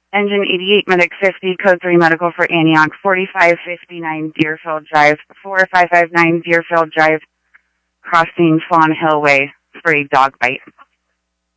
Engine 88, Medic 50, Code 3 Medical for Antioch, 4559 Deerfield Drive, 4559 Deerfield Drive, crossing Fawn Hill Way for a dog bite.